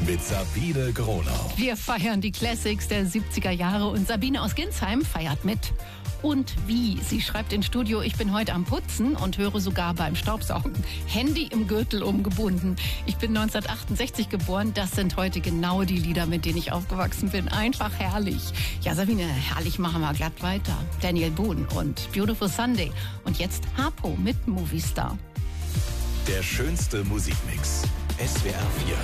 mit Sabine Gronau. Wir feiern die Classics der 70er Jahre und Sabine aus Ginsheim feiert mit. Und wie? Sie schreibt ins Studio, ich bin heute am Putzen und höre sogar beim Staubsaugen. Handy im Gürtel umgebunden. Ich bin 1968 geboren. Das sind heute genau die Lieder, mit denen ich aufgewachsen bin. Einfach herrlich. Ja, Sabine, herrlich, machen wir glatt weiter. Daniel Boone und Beautiful Sunday. Und jetzt Harpo mit Movie Star. Der schönste Musikmix. SWR 4.